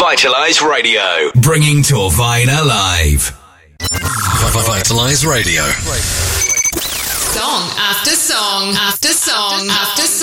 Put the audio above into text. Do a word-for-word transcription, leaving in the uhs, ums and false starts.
Vitalize Radio. Bringing Torvine alive. Vitalize Radio. Song after song after song after song.